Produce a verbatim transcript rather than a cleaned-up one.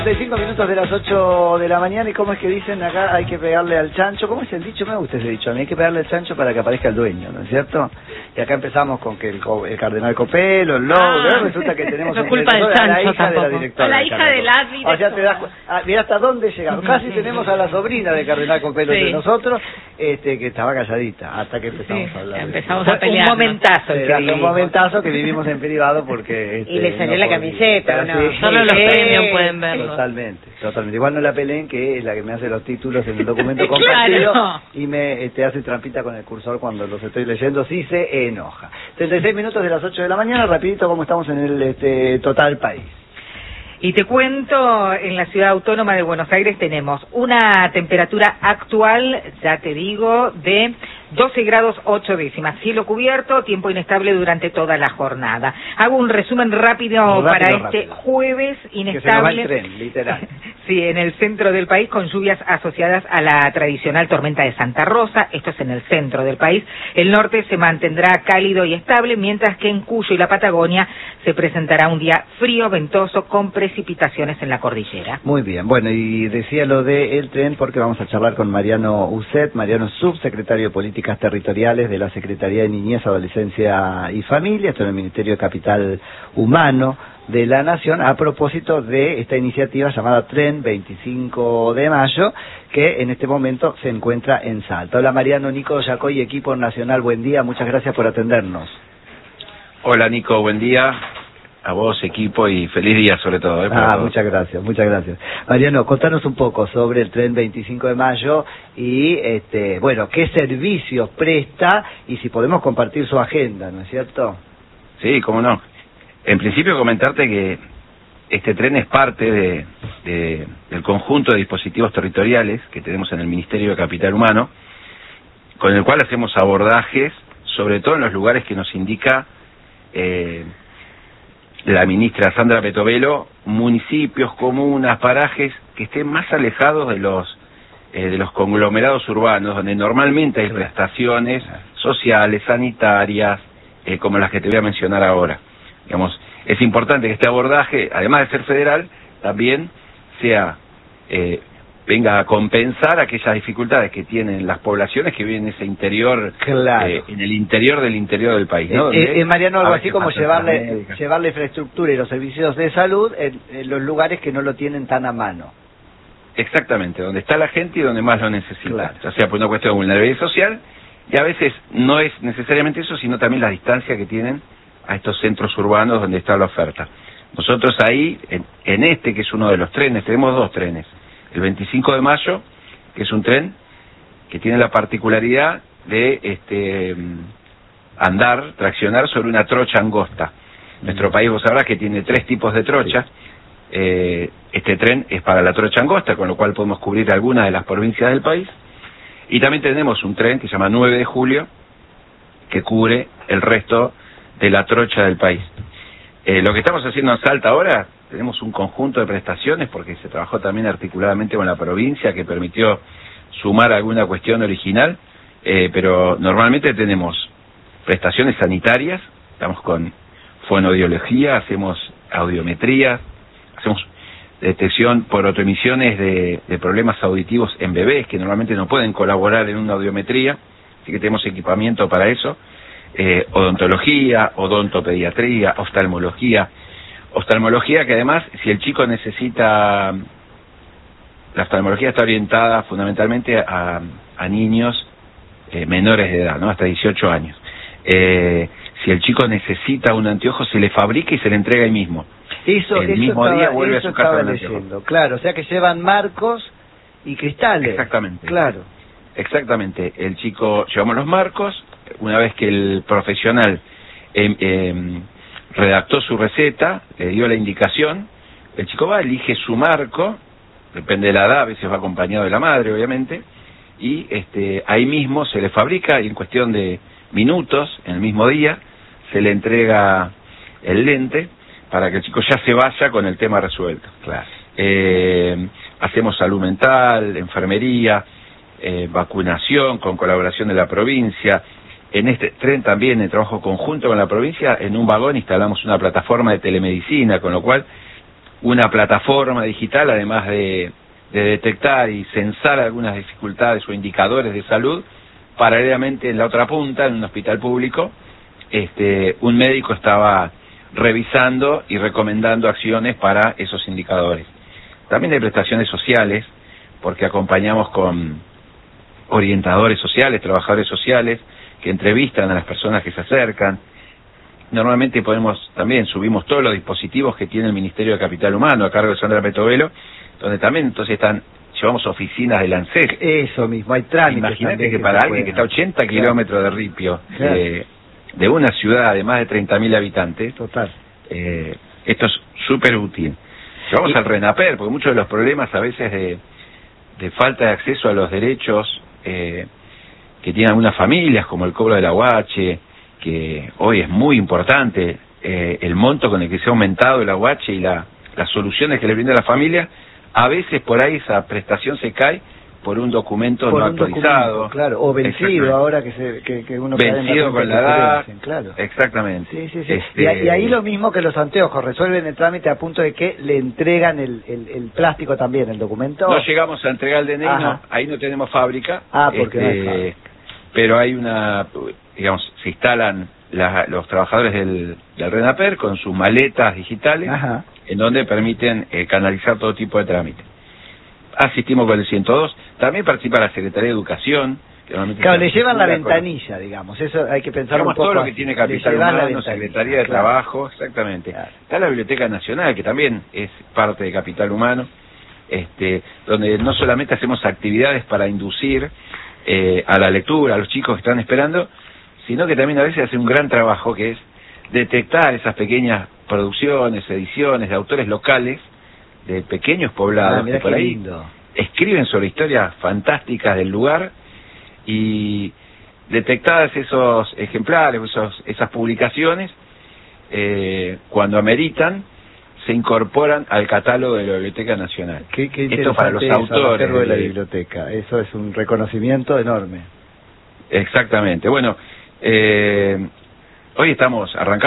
Cinco minutos de las ocho de la mañana. ¿Y cómo es que dicen acá? Hay que pegarle al chancho. ¿Cómo es el dicho? Me gusta ese dicho. A mí hay que pegarle al chancho para que aparezca el dueño, ¿no es cierto? Y acá empezamos con que el, el cardenal Copelo, el lobo, ah, resulta que tenemos no culpa del chancho, a la hija tampoco. de la directora. A la hija de la directora. O sea, te das, ah, mira hasta dónde llegamos. Casi tenemos a la sobrina del cardenal Copelo sí. entre nosotros, este, que estaba calladita, hasta que empezamos sí, a hablar. Empezamos a pelear. Un momentazo. Que sí, un momentazo que vivimos en privado porque... Este, y le salió no la camiseta, ¿no? Sí, Solo los sí, premios pueden verlo. Totalmente, totalmente. Igual no la peleen, que es la que me hace los títulos en el documento compartido claro. y me este, hace trampita con el cursor cuando los estoy leyendo, sí se enoja. treinta y seis minutos de las ocho de la mañana, rapidito como estamos en el este, total país. Y te cuento, en la Ciudad Autónoma de Buenos Aires tenemos una temperatura actual, ya te digo, de doce grados ocho décimas. Cielo cubierto, tiempo inestable durante toda la jornada. Hago un resumen rápido, rápido para rápido. este jueves inestable. Que se nos va el tren, literal. Sí, en el centro del país con lluvias asociadas a la tradicional tormenta de Santa Rosa. Esto es en el centro del país. El norte se mantendrá cálido y estable, mientras que en Cuyo y la Patagonia se presentará un día frío, ventoso, con precipitaciones en la cordillera. Muy bien, bueno, y decía lo del tren porque vamos a charlar con Mariano Uset, Mariano subsecretario de Políticas Territoriales de la Secretaría de Niñez, Adolescencia y Familia, esto en el Ministerio de Capital Humano de la Nación, a propósito de esta iniciativa llamada Tren veinticinco de mayo, que en este momento se encuentra en Salta. Hola Mariano, Nico Yacoy, equipo nacional, buen día, muchas gracias por atendernos. Hola Nico, buen día. A vos, equipo, y feliz día sobre todo. ¿eh? Ah, muchas gracias, muchas gracias. Mariano, contanos un poco sobre el Tren veinticinco de mayo y, este, bueno, qué servicios presta y si podemos compartir su agenda, ¿no es cierto? Sí, cómo no. En principio comentarte que este tren es parte de, de, del conjunto de dispositivos territoriales que tenemos en el Ministerio de Capital Humano, con el cual hacemos abordajes, sobre todo en los lugares que nos indica... Eh, la ministra Sandra Petovelo, municipios, comunas, parajes que estén más alejados de los eh, de los conglomerados urbanos, donde normalmente hay prestaciones sociales, sanitarias, eh, como las que te voy a mencionar ahora. Digamos, es importante que este abordaje, además de ser federal, también sea eh, venga a compensar aquellas dificultades que tienen las poblaciones que viven en ese interior, claro. eh, en el interior del interior del país, ¿no? Eh, eh, Mariano, algo así como llevarle llevarle infraestructura y los servicios de salud en, en los lugares que no lo tienen tan a mano. Exactamente, donde está la gente y donde más lo necesita, claro. ya sea por una cuestión de vulnerabilidad social, y a veces no es necesariamente eso, sino también la distancia que tienen a estos centros urbanos donde está la oferta. Nosotros ahí, en, en este que es uno de los trenes, tenemos dos trenes. El veinticinco de mayo, que es un tren que tiene la particularidad de este andar, traccionar sobre una trocha angosta. Nuestro país, vos sabrás que tiene tres tipos de trochas. Sí. Eh, este tren es para la trocha angosta, con lo cual podemos cubrir algunas de las provincias del país. Y también tenemos un tren que se llama nueve de julio, que cubre el resto de la trocha del país. Eh, lo que estamos haciendo en Salta ahora, tenemos un conjunto de prestaciones porque se trabajó también articuladamente con la provincia que permitió sumar alguna cuestión original, eh, pero normalmente tenemos prestaciones sanitarias, estamos con fonoaudiología, hacemos audiometría, hacemos detección por autoemisiones de, de problemas auditivos en bebés que normalmente no pueden colaborar en una audiometría, así que tenemos equipamiento para eso, eh, odontología, odontopediatría, oftalmología, oftalmología que además, si el chico necesita, la oftalmología está orientada fundamentalmente a, a niños eh, menores de edad, ¿no? Hasta dieciocho años. Eh, si el chico necesita un anteojo, se le fabrica y se le entrega ahí mismo. Eso, el eso mismo estaba, día vuelve a su casa estaba leyendo, claro, o sea que llevan marcos y cristales. Exactamente. Claro. Exactamente. El chico, llevamos los marcos, una vez que el profesional eh, eh, redactó su receta, le dio la indicación, el chico va, elige su marco, depende de la edad, a veces va acompañado de la madre, obviamente, y este ahí mismo se le fabrica y en cuestión de minutos, en el mismo día, se le entrega el lente para que el chico ya se vaya con el tema resuelto. Claro. Eh, hacemos salud mental, enfermería, eh, vacunación con colaboración de la provincia. En este tren también, en trabajo conjunto con la provincia, en un vagón instalamos una plataforma de telemedicina, con lo cual una plataforma digital, además de, de detectar y censar algunas dificultades o indicadores de salud. Paralelamente, en la otra punta, en un hospital público, este, un médico estaba revisando y recomendando acciones para esos indicadores. También hay prestaciones sociales, porque acompañamos con orientadores sociales, trabajadores sociales, que entrevistan a las personas que se acercan. Normalmente podemos, también subimos todos los dispositivos que tiene el Ministerio de Capital Humano a cargo de Sandra Petovelo, donde también entonces están, llevamos oficinas del ANSES. Eso mismo, hay trámites. Imagínate que, que para alguien pueden. que está a ochenta kilómetros de Ripio, Claro. de, de una ciudad de más de treinta mil habitantes, Total. eh, esto es súper útil. Llevamos Y... al RENAPER, porque muchos de los problemas a veces de, de falta de acceso a los derechos eh, que tienen algunas familias, como el cobro del aguache, que hoy es muy importante, eh, el monto con el que se ha aumentado el aguache y la, las soluciones que le brinda la familia, a veces por ahí esa prestación se cae por un documento por no un actualizado. Claro, o vencido ahora que, se, que, que uno vencido con la edad, claro. Exactamente. Sí, sí, sí. Este... Y, y ahí lo mismo que los anteojos, resuelven el trámite a punto de que le entregan el, el, el plástico también, el documento. No llegamos a entregar el D N I, no, Ajá. ahí no tenemos fábrica. Ah, porque este, no hay fábrica. Pero hay una, digamos, se instalan la, los trabajadores del, del RENAPER con sus maletas digitales, Ajá. en donde permiten eh, canalizar todo tipo de trámites. Asistimos con el ciento dos, también participa la Secretaría de Educación. Que Claro, le llevan la con... ventanilla, digamos, eso hay que pensar Digamos, un poco. todo lo que así. tiene Le Capital llevan la Humano, ventanilla, Secretaría de claro. Trabajo, exactamente. Claro. Está la Biblioteca Nacional, que también es parte de Capital Humano, este, donde no solamente hacemos actividades para inducir eh, a la lectura, a los chicos que están esperando, sino que también a veces hace un gran trabajo que es detectar esas pequeñas producciones, ediciones de autores locales de pequeños poblados Ah, mirá que por qué ahí lindo. escriben sobre historias fantásticas del lugar, y detectadas esos ejemplares, esos, esas publicaciones, eh, cuando ameritan, se incorporan al catálogo de la Biblioteca Nacional. Qué, qué Esto para los interesante eso, el autores acervo de la de- biblioteca, eso es un reconocimiento enorme. Exactamente. Bueno, eh, hoy estamos arrancando